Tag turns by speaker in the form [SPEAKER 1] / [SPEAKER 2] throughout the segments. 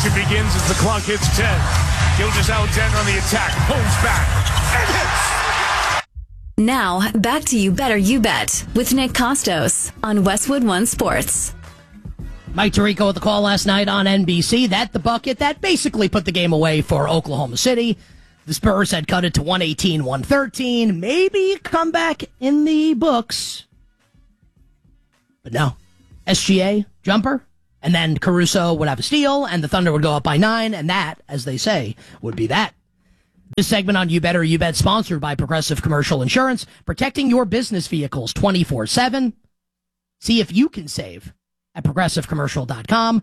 [SPEAKER 1] possession begins as the clock hits 10. Gilgeous-Alexander on the attack, pulls back, and hits!
[SPEAKER 2] Now, back to You Better You Bet with Nick Costos on Westwood One Sports.
[SPEAKER 3] Mike Tirico with the call last night on NBC. That the bucket that basically put the game away for Oklahoma City. The Spurs had cut it to 118-113. Maybe a comeback in the books. But no. SGA, jumper, and then Caruso would have a steal, and the Thunder would go up by 9, and that, as they say, would be that. This segment on You Better You Bet, sponsored by Progressive Commercial Insurance, protecting your business vehicles 24/7. See if you can save at ProgressiveCommercial.com,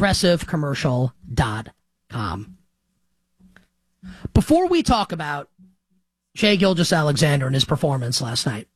[SPEAKER 3] ProgressiveCommercial.com. Before we talk about Shai Gilgeous-Alexander and his performance last night,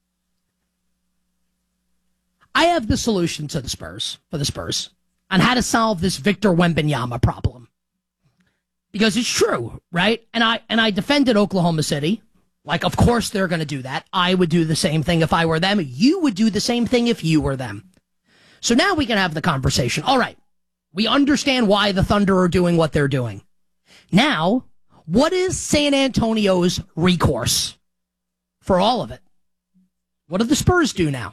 [SPEAKER 3] I have the solution to the Spurs, on how to solve this Victor Wembanyama problem. Because it's true, right? And I defended Oklahoma City. Like, of course they're going to do that. I would do the same thing if I were them. You would do the same thing if you were them. So now we can have the conversation. All right, we understand why the Thunder are doing what they're doing. Now, what is San Antonio's recourse for all of it? What do the Spurs do now?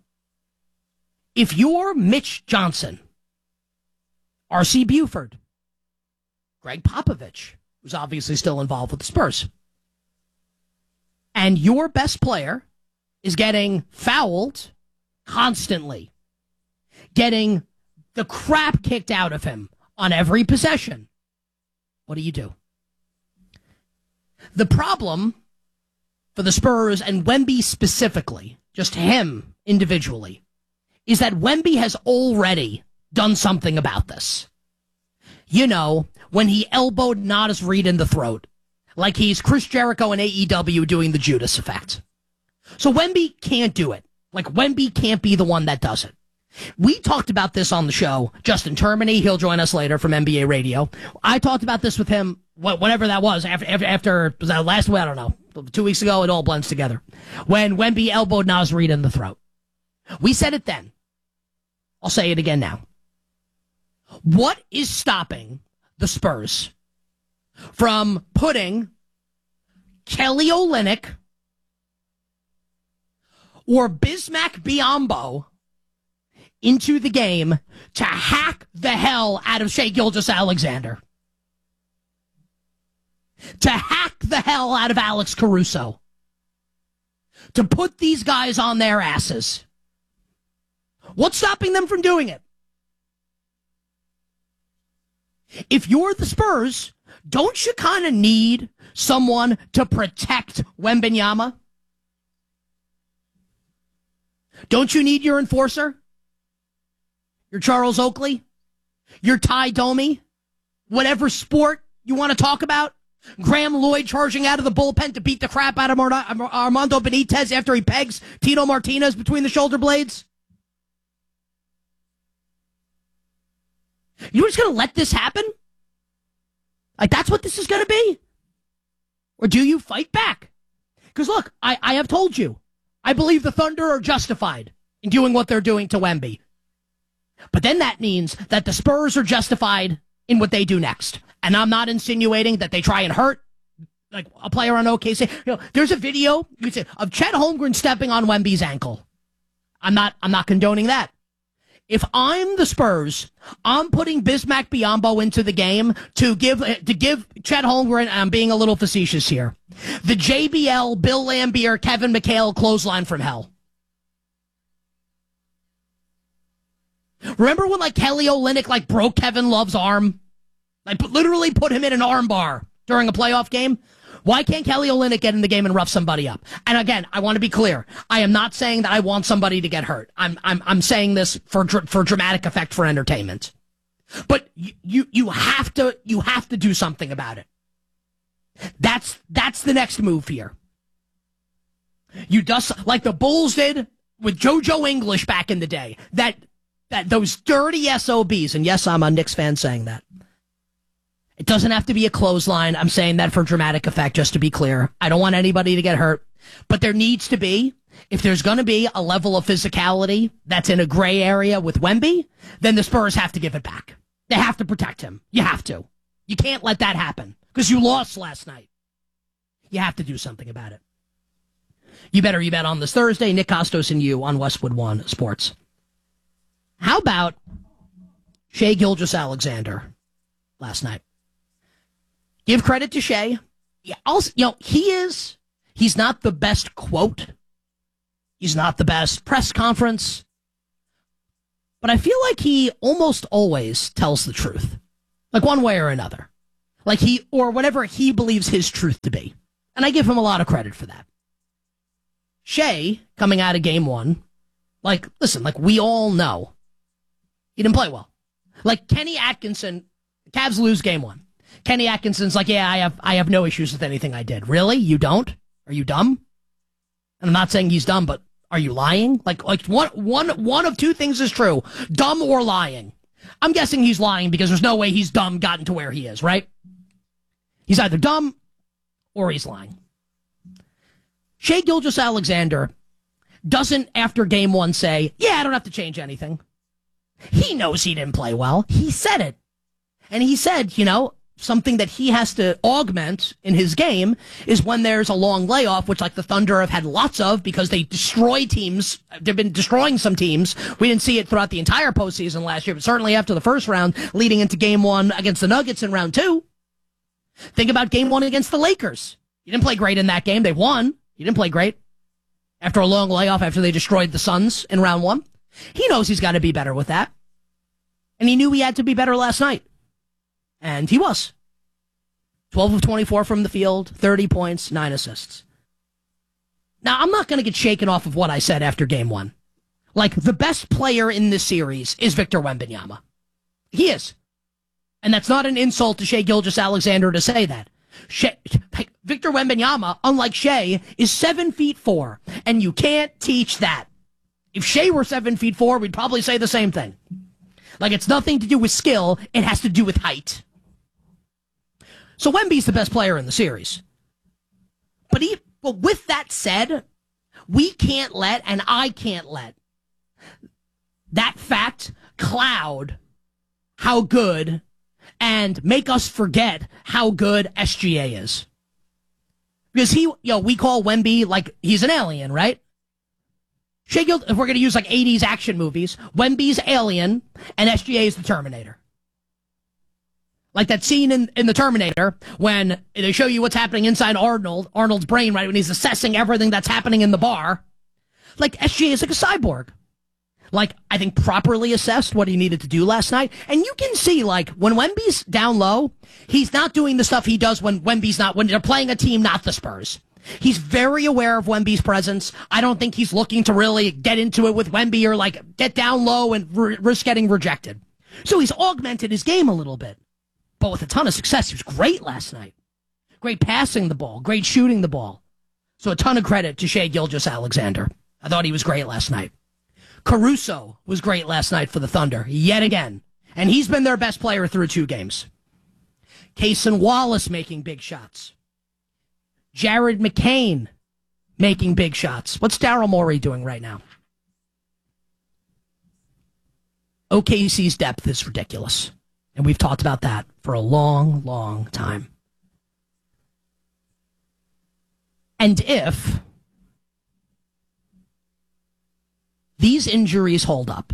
[SPEAKER 3] If you're Mitch Johnson, R.C. Buford, Greg Popovich, who's obviously still involved with the Spurs, and your best player is getting fouled constantly, getting the crap kicked out of him on every possession, what do? The problem for the Spurs and Wemby specifically, just him individually, is that Wemby has already done something about this. You know, when he elbowed Naz Reid in the throat, like he's Chris Jericho in AEW doing the Judas effect. So Wemby can't do it. Like, Wemby can't be the one that does it. We talked about this on the show. Justin Termini, he'll join us later from NBA Radio. I talked about this with him, whenever that was, after was that last week? I don't know. 2 weeks ago, it all blends together. When Wemby elbowed Naz Reid in the throat. We said it then. I'll say it again now. What is stopping the Spurs from putting Kelly Olynyk or Bismack Biyombo into the game to hack the hell out of Shai Gilgeous-Alexander? To hack the hell out of Alex Caruso? To put these guys on their asses? What's stopping them from doing it? If you're the Spurs, don't you kind of need someone to protect Wembanyama? Don't you need your enforcer? Your Charles Oakley? Your Ty Domi? Whatever sport you want to talk about? Graham Lloyd charging out of the bullpen to beat the crap out of Armando Benitez after he pegs Tito Martinez between the shoulder blades? You're just going to let this happen? Like, that's what this is going to be? Or do you fight back? Because, look, I have told you, I believe the Thunder are justified in doing what they're doing to Wemby. But then that means that the Spurs are justified in what they do next. And I'm not insinuating that they try and hurt like a player on OKC. You know, there's a video of Chet Holmgren stepping on Wemby's ankle. I'm not condoning that. If I'm the Spurs, I'm putting Bismack Biyombo into the game to give Chet Holmgren, and I'm being a little facetious here, the JBL, Bill Laimbeer, Kevin McHale clothesline from hell. Remember when, like, Kelly Olynyk, like, broke Kevin Love's arm? Like, literally put him in an arm bar during a playoff game? Why can't Kelly Olynyk get in the game and rough somebody up? And again, I want to be clear. I am not saying that I want somebody to get hurt. I'm saying this for dramatic effect, for entertainment. But you have to do something about it. That's the next move here. You just like the Bulls did with JoJo English back in the day. That those dirty SOBs, and yes, I'm a Knicks fan saying that. It doesn't have to be a clothesline. I'm saying that for dramatic effect, just to be clear. I don't want anybody to get hurt. But there needs to be, if there's going to be a level of physicality that's in a gray area with Wemby, then the Spurs have to give it back. They have to protect him. You have to. You can't let that happen because you lost last night. You have to do something about it. You better you bet on this Thursday. Nick Costos and you on Westwood One Sports. How about Shai Gilgeous-Alexander last night? Give credit to Shai. Yeah, also, he's not the best quote. He's not the best press conference. But I feel like he almost always tells the truth. Like one way or another. Like or whatever he believes his truth to be. And I give him a lot of credit for that. Shai, coming out of game one, listen, we all know, he didn't play well. Like Kenny Atkinson, the Cavs lose game one. Kenny Atkinson's like, yeah, I have no issues with anything I did. Really? You don't? Are you dumb? And I'm not saying he's dumb, but are you lying? Like one of two things is true. Dumb or lying. I'm guessing he's lying because there's no way he's dumb gotten to where he is, right? He's either dumb or he's lying. Shai Gilgeous-Alexander doesn't, after game one, say, yeah, I don't have to change anything. He knows he didn't play well. He said it. And he said, something that he has to augment in his game is when there's a long layoff, which the Thunder have had lots of because they destroy teams. They've been destroying some teams. We didn't see it throughout the entire postseason last year, but certainly after the first round, leading into game one against the Nuggets in round two. Think about game one against the Lakers. You didn't play great in that game. They won. You didn't play great. After a long layoff, after they destroyed the Suns in round one. He knows he's got to be better with that. And he knew he had to be better last night. And he was. 12 of 24 from the field, 30 points, 9 assists. Now, I'm not going to get shaken off of what I said after game one. The best player in this series is Victor Wembanyama. He is. And that's not an insult to Shai Gilgeous-Alexander to say that. Victor Wembanyama, unlike Shai, is 7'4", and you can't teach that. If Shai were 7'4", we'd probably say the same thing. It's nothing to do with skill, it has to do with height. So Wemby's the best player in the series. But with that said, we can't let, and I can't let, that fact cloud how good and make us forget how good SGA is. Because we call Wemby he's an alien, right? If we're going to use 80s action movies, Wemby's Alien and SGA is the Terminator. Like that scene in the Terminator when they show you what's happening inside Arnold's brain, right? When he's assessing everything that's happening in the bar. SGA is like a cyborg. I think properly assessed what he needed to do last night. And you can see, when Wemby's down low, he's not doing the stuff he does when they're playing a team, not the Spurs. He's very aware of Wemby's presence. I don't think he's looking to really get into it with Wemby or get down low and risk getting rejected. So he's augmented his game a little bit, but with a ton of success. He was great last night. Great passing the ball, great shooting the ball. So a ton of credit to Shai Gilgeous-Alexander. I thought he was great last night. Caruso was great last night for the Thunder, yet again. And he's been their best player through 2 games. Cason Wallace making big shots. Jared McCain making big shots. What's Daryl Morey doing right now? OKC's depth is ridiculous. And we've talked about that for a long, long time. And if these injuries hold up,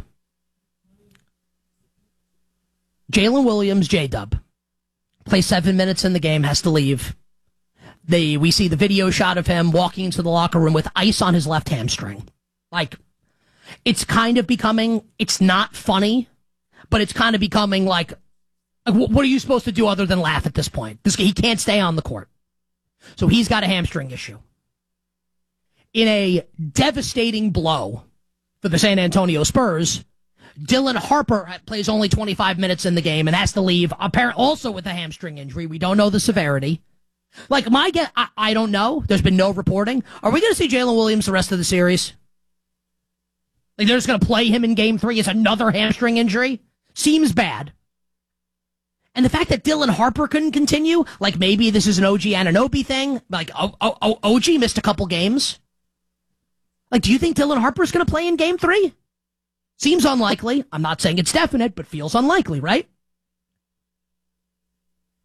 [SPEAKER 3] Jalen Williams, J-Dub, plays 7 minutes in the game, has to leave. We see the video shot of him walking into the locker room with ice on his left hamstring. It's kind of becoming, it's not funny, but it's kind of becoming what are you supposed to do other than laugh at this point? He can't stay on the court. So he's got a hamstring issue. In a devastating blow for the San Antonio Spurs, Dylan Harper plays only 25 minutes in the game and has to leave, apparently also with a hamstring injury. We don't know the severity. My guess, I don't know. There's been no reporting. Are we going to see Jalen Williams the rest of the series? They're just going to play him in game 3 as another hamstring injury? Seems bad. And the fact that Dylan Harper couldn't continue, maybe this is an OG Anunoby thing. OG missed a couple games. Do you think Dylan Harper's going to play in game 3? Seems unlikely. I'm not saying it's definite, but feels unlikely, right?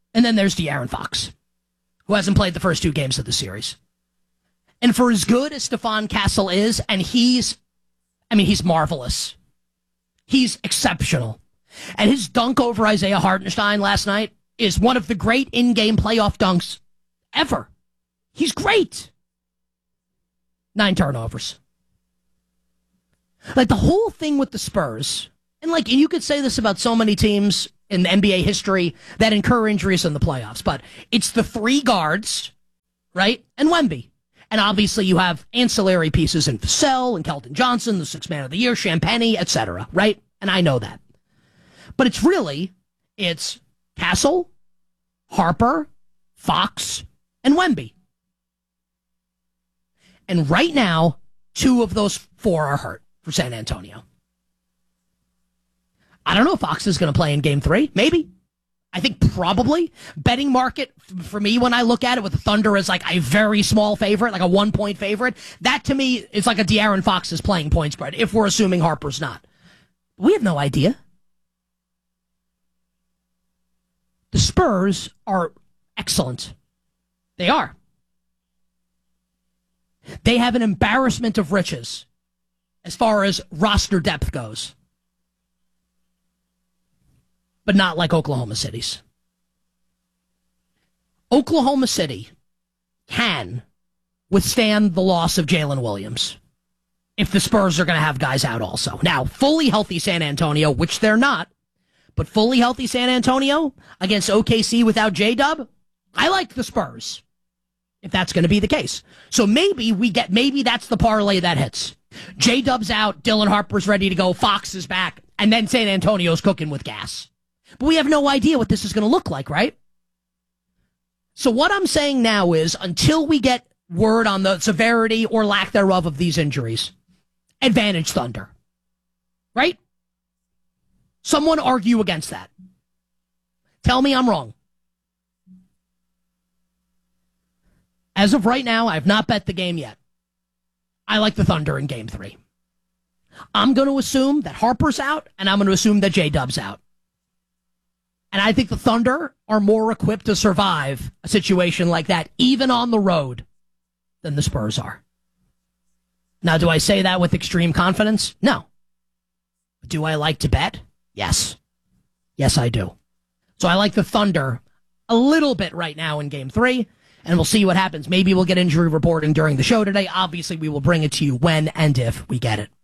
[SPEAKER 3] And then there's De'Aaron Fox, who hasn't played the first 2 games of the series. And for as good as Stephon Castle is, and he's marvelous. He's exceptional. And his dunk over Isaiah Hartenstein last night is one of the great in-game playoff dunks ever. He's great. 9 turnovers. Like, the whole thing with the Spurs, and you could say this about so many teams in NBA history that incur injuries in the playoffs, but it's the 3 guards, right, and Wemby. And obviously you have ancillary pieces in Vassell and Keldon Johnson, the 6th man of the year, Champagnie, etc., right? And I know that. But it's Castle, Harper, Fox, and Wemby. And right now, 2 of those 4 are hurt for San Antonio. I don't know if Fox is going to play in Game 3. Maybe. I think probably. Betting market, for me, when I look at it with the Thunder as like a very small favorite, like a 1-point favorite, that to me is like a De'Aaron Fox is playing point spread, if we're assuming Harper's not. We have no idea. The Spurs are excellent. They are. They have an embarrassment of riches as far as roster depth goes. But not like Oklahoma City's. Oklahoma City can withstand the loss of Jalen Williams if the Spurs are going to have guys out also. Now, fully healthy San Antonio, which they're not, but fully healthy San Antonio against OKC without J-Dub, I like the Spurs, if that's going to be the case. So maybe that's the parlay that hits. J-Dub's out, Dylan Harper's ready to go, Fox is back, and then San Antonio's cooking with gas. But we have no idea what this is going to look like, right? So what I'm saying now is, until we get word on the severity or lack thereof of these injuries, advantage Thunder. Right? Someone argue against that. Tell me I'm wrong. As of right now, I've not bet the game yet. I like the Thunder in Game 3. I'm going to assume that Harper's out, and I'm going to assume that J-Dub's out. And I think the Thunder are more equipped to survive a situation like that, even on the road, than the Spurs are. Now, do I say that with extreme confidence? No. Do I like to bet? Yes. Yes, I do. So I like the Thunder a little bit right now in Game 3, and we'll see what happens. Maybe we'll get injury reporting during the show today. Obviously, we will bring it to you when and if we get it.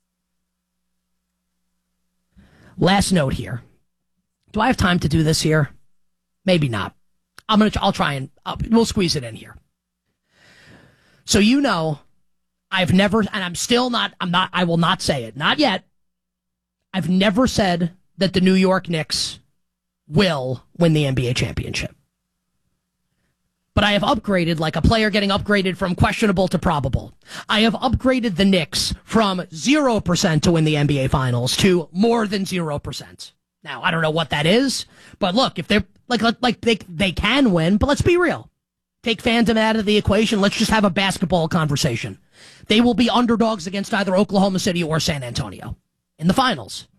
[SPEAKER 3] Last note here. Do I have time to do this here? Maybe not. I'll try and we'll squeeze it in here. So I've never, and I will not say it, not yet. I've never said that the New York Knicks will win the NBA championship. But I have upgraded, like a player getting upgraded from questionable to probable. I have upgraded the Knicks from 0% to win the NBA Finals to more than 0%. Now, I don't know what that is, but look, if they're they can win, but let's be real. Take fandom out of the equation. Let's just have a basketball conversation. They will be underdogs against either Oklahoma City or San Antonio in the finals.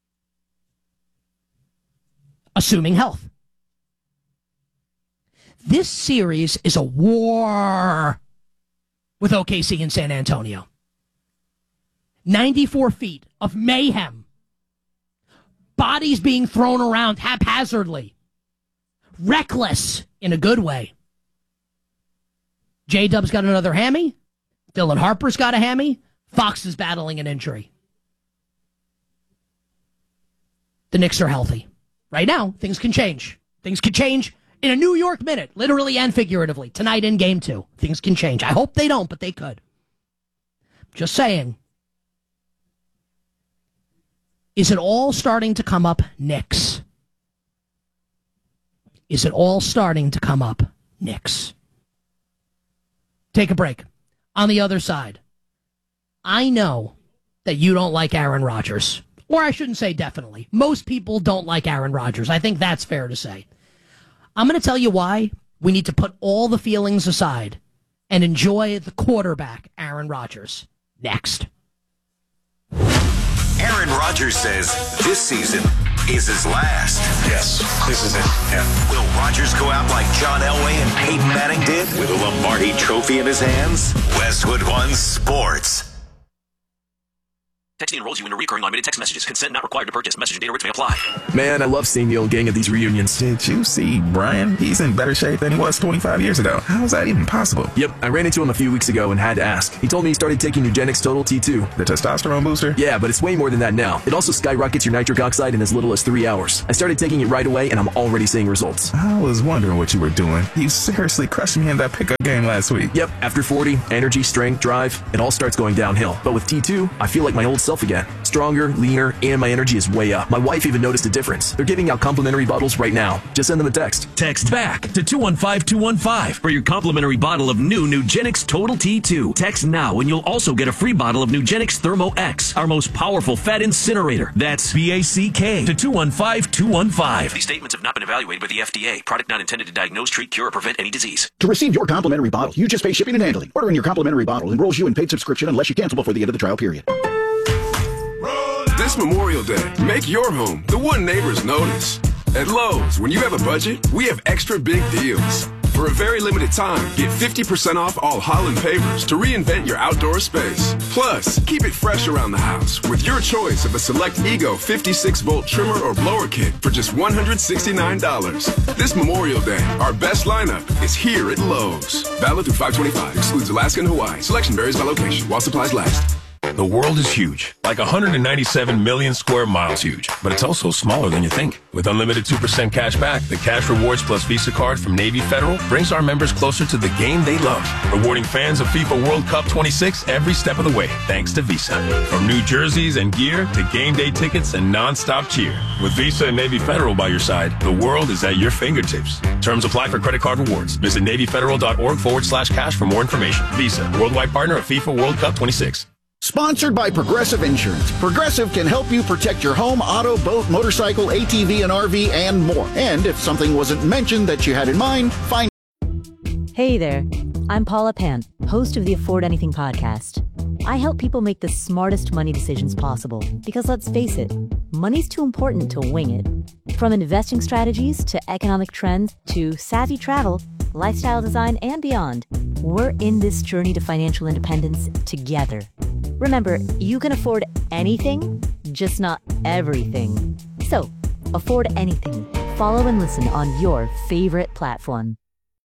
[SPEAKER 3] Assuming health. This series is a war with OKC and San Antonio. 94 feet of mayhem. Bodies being thrown around haphazardly. Reckless in a good way. J-Dub's got another hammy. Dylan Harper's got a hammy. Fox is battling an injury. The Knicks are healthy. Right now, things can change. Things can change in a New York minute, literally and figuratively. Tonight in Game 2, things can change. I hope they don't, but they could. Just saying. Is it all starting to come up, Knicks? Is it all starting to come up, Knicks? Take a break. On the other side, I know that you don't like Aaron Rodgers. Or I shouldn't say definitely. Most people don't like Aaron Rodgers. I think that's fair to say. I'm going to tell you why we need to put all the feelings aside and enjoy the quarterback, Aaron Rodgers, next.
[SPEAKER 4] Aaron Rodgers says this season is his last.
[SPEAKER 1] Yes, this is it. Yeah.
[SPEAKER 4] Will Rodgers go out like John Elway and Peyton Manning did with a Lombardi trophy in his hands? Westwood One Sports.
[SPEAKER 5] Texting enrolls you in a recurring automated text messages. Consent not required to purchase. Message and data rates may apply.
[SPEAKER 6] Man, I love seeing the old gang at these reunions.
[SPEAKER 7] Did you see Brian? He's in better shape than he was 25 years ago. How is that even possible?
[SPEAKER 6] Yep, I ran into him a few weeks ago and had to ask. He told me he started taking Nugenix Total T2.
[SPEAKER 7] The testosterone booster?
[SPEAKER 6] Yeah, but it's way more than that now. It also skyrockets your nitric oxide in as little as 3 hours. I started taking it right away and I'm already seeing results.
[SPEAKER 7] I was wondering what you were doing. You seriously crushed me in that pickup game last week.
[SPEAKER 6] Yep, after 40, energy, strength, drive, it all starts going downhill. But with T2, I feel like my old self again. Stronger, leaner, and my energy is way up. My wife even noticed a difference. They're giving out complimentary bottles right now. Just send them a text.
[SPEAKER 8] Text back to 215-215 for your complimentary bottle of new Nugenix Total T2. Text now and you'll also get a free bottle of Nugenix Thermo X, our most powerful fat incinerator. That's BACK to 215-215.
[SPEAKER 5] These statements have not been evaluated by the FDA. Product not intended to diagnose, treat, cure, or prevent any disease.
[SPEAKER 9] To receive your complimentary bottle, you just pay shipping and handling. Ordering your complimentary bottle enrolls you in paid subscription unless you cancel before the end of the trial period.
[SPEAKER 10] This Memorial Day, make your home the one neighbors notice. At Lowe's, when you have a budget, we have extra big deals. For a very limited time, get 50% off all Holland pavers to reinvent your outdoor space. Plus, keep it fresh around the house with your choice of a select Ego 56-volt trimmer or blower kit for just $169. This Memorial Day, our best lineup is here at Lowe's. Valid through 5/25. Excludes Alaska and Hawaii. Selection varies by location while supplies last.
[SPEAKER 1] The world is huge, like 197 million square miles huge, but it's also smaller than you think. With unlimited 2% cash back, the Cash Rewards Plus Visa card from Navy Federal brings our members closer to the game they love, rewarding fans of FIFA World Cup 26 every step of the way, thanks to Visa. From new jerseys and gear to game day tickets and non-stop cheer. With Visa and Navy Federal by your side, the world is at your fingertips. Terms apply for credit card rewards. Visit NavyFederal.org/cash for more information. Visa, worldwide partner of FIFA World Cup 26.
[SPEAKER 9] Sponsored by Progressive Insurance. Progressive can help you protect your home, auto, boat, motorcycle, ATV, and RV, and more. And if something wasn't mentioned that you had in mind, find...
[SPEAKER 11] Hey there. I'm Paula Pan, host of the Afford Anything podcast. I help people make the smartest money decisions possible because, let's face it, money's too important to wing it. From investing strategies to economic trends to savvy travel, lifestyle design, and beyond, we're in this journey to financial independence together. Remember, you can afford anything, just not everything. So, afford anything. Follow and listen on your favorite platform.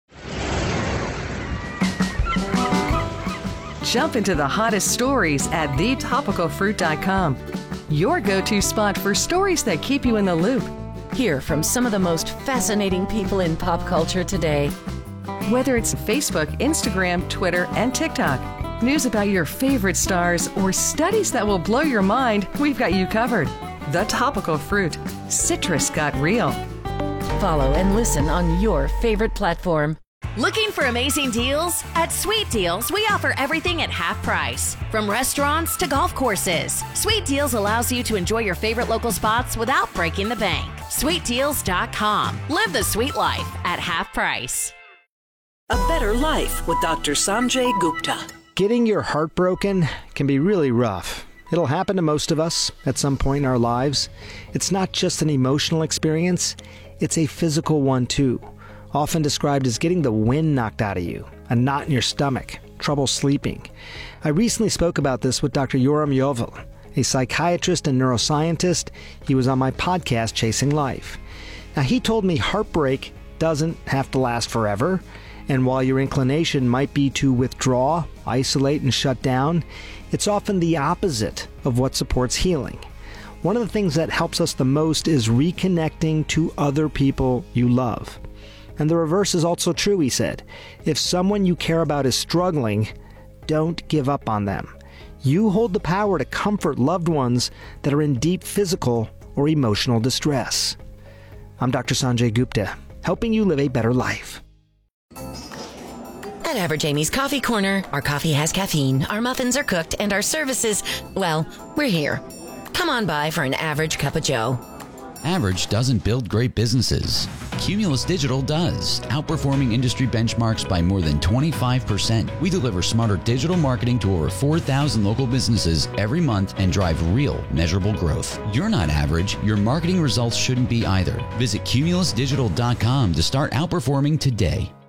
[SPEAKER 12] Jump into the hottest stories at thetopicalfruit.com. Your go-to spot for stories that keep you in the loop.
[SPEAKER 13] Hear from some of the most fascinating people in pop culture today.
[SPEAKER 12] Whether it's Facebook, Instagram, Twitter, and TikTok, news about your favorite stars, or studies that will blow your mind, we've got you covered. The Topical Fruit. Citrus got real.
[SPEAKER 13] Follow and listen on your favorite platform.
[SPEAKER 14] Looking for amazing deals? At Sweet Deals, we offer everything at half price. From restaurants to golf courses, Sweet Deals allows you to enjoy your favorite local spots without breaking the bank. SweetDeals.com. Live the sweet life at half price.
[SPEAKER 15] A better life with Dr. Sanjay Gupta.
[SPEAKER 16] Getting your heart broken can be really rough. It'll happen to most of us at some point in our lives. It's not just an emotional experience, it's a physical one too. Often described as getting the wind knocked out of you, a knot in your stomach, trouble sleeping. I recently spoke about this with Dr. Yoram Yovel, a psychiatrist and neuroscientist. He was on my podcast, Chasing Life. Now, he told me heartbreak doesn't have to last forever, and while your inclination might be to withdraw, isolate, and shut down, it's often the opposite of what supports healing. One of the things that helps us the most is reconnecting to other people you love. And the reverse is also true, he said. If someone you care about is struggling, don't give up on them. You hold the power to comfort loved ones that are in deep physical or emotional distress. I'm Dr. Sanjay Gupta, helping you live a better life.
[SPEAKER 17] At Average Amy's Coffee Corner, our coffee has caffeine, our muffins are cooked, and our services, well, we're here. Come on by for an average cup of joe.
[SPEAKER 18] Average doesn't build great businesses. Cumulus Digital does, outperforming industry benchmarks by more than 25%. We deliver smarter digital marketing to over 4,000 local businesses every month and drive real, measurable growth. You're not average. Your marketing results shouldn't be either. Visit cumulusdigital.com to start outperforming today.